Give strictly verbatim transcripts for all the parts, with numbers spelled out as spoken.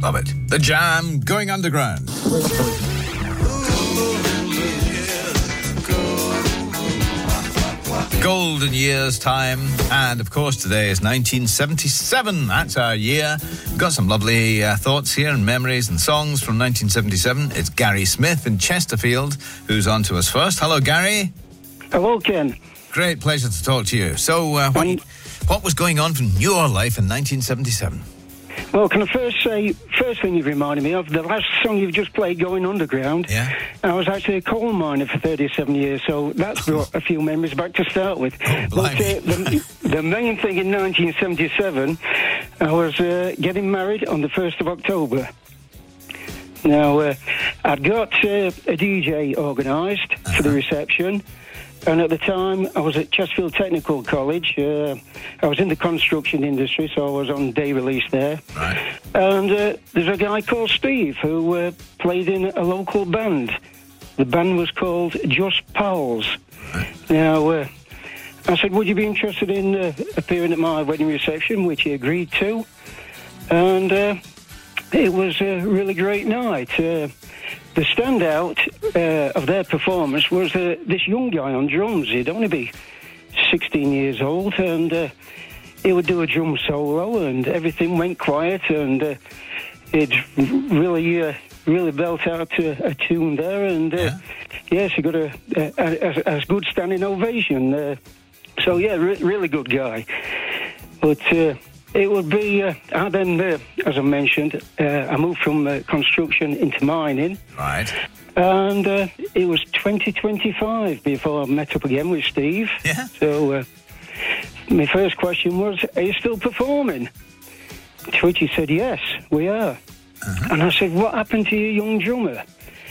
Love it. The Jam, Going Underground. Golden years time, and of course today is nineteen seventy-seven. That's our year. We've got some lovely uh, thoughts here and memories and songs from nineteen seventy-seven. It's Gary Smith in Chesterfield who's on to us first. Hello, Gary. Hello, Ken. Great pleasure to talk to you. So uh, what, what was going on from your life in nineteen seventy-seven? Well, can I first say, first thing you've reminded me of, the last song you've just played, Going Underground. Yeah. I was actually a coal miner for thirty-seven years, so that's brought a few memories back to start with. Oh, but uh, the, the main thing in nineteen seventy-seven, I was uh, getting married on the first of October. Now, uh, I'd got uh, a D J organised uh-huh. for the reception. And at the time, I was at Chesterfield Technical College. Uh, I was in the construction industry, so I was on day release there. Right. And uh, there's a guy called Steve who uh, played in a local band. The band was called Just Pals. Right. Now, uh, I said, would you be interested in uh, appearing at my wedding reception, which he agreed to. And uh, it was a really great night. Uh, The standout uh, of their performance was uh, this young guy on drums. He'd only be sixteen years old, and uh, he would do a drum solo, and everything went quiet, and uh, he'd really, uh, really belt out a, a tune there, and uh, yeah. yes, he got a, a, a, a good standing ovation. Uh, so yeah, re- really good guy. But uh, it would be, uh, I then, uh, as I mentioned, uh, I moved from uh, construction into mining. Right. And uh, it was twenty twenty-five before I met up again with Steve. Yeah. So uh, my first question was, are you still performing? To which he said, yes, we are. Uh-huh. And I said, what happened to your young drummer?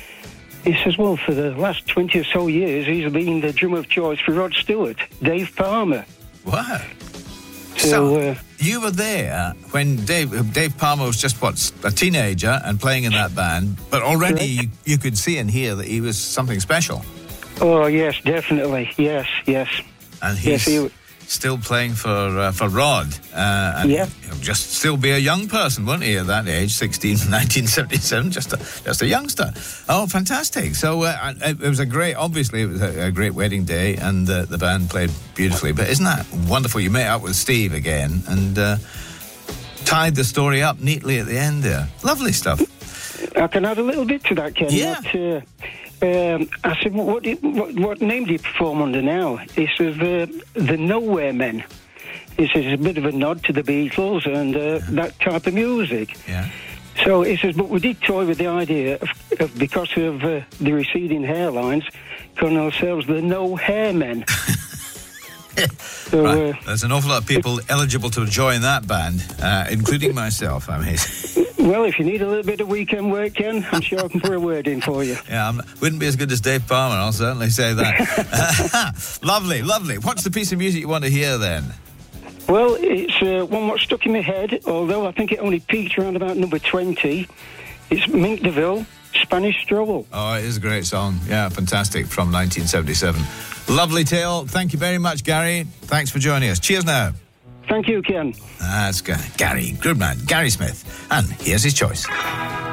He says, well, for the last twenty or so years, he's been the drummer of choice for Rod Stewart, Dave Palmer. What? So, so uh, you were there when Dave Dave Palmer was just, what, a teenager and playing in that band, but already you, you could see and hear that he was something special. Oh, yes, definitely. Yes, yes. And he's yes, he, still playing for uh, for Rod. Uh, and yeah. He'll just still be a young person, won't he, at that age, sixteen, nineteen seventy-seven, just a, just a youngster. Oh, fantastic. So uh, it was a great, obviously, it was a, a great wedding day, and uh, the band played beautifully. But isn't that wonderful? You met up with Steve again and uh, tied the story up neatly at the end there. Lovely stuff. I can add a little bit to that, Ken. Yeah. That, uh, Um, I said, well, what, did, what, what name do you perform under now? He says, the, the Nowhere Men. He says, it's a bit of a nod to the Beatles and uh, yeah. that type of music. Yeah. So he says, but we did toy with the idea of, of because of uh, the receding hairlines, calling ourselves the No Hair Men. So, right. uh, There's an awful lot of people eligible to join that band, uh, including myself, I mean. Well, if you need a little bit of weekend work, Ken, I'm sure I can put a word in for you. Yeah, I wouldn't be as good as Dave Palmer, I'll certainly say that. Lovely, lovely. What's the piece of music you want to hear then? Well, it's uh, one what stuck in my head, although I think it only peaked around about number twenty. It's Mink DeVille, Spanish Stroll. Oh, it is a great song. Yeah, fantastic, from nineteen seventy-seven. Lovely tale. Thank you very much, Gary. Thanks for joining us. Cheers now. Thank you, Ken. That's good. Gary, good man. Gary Smith. And here's his choice.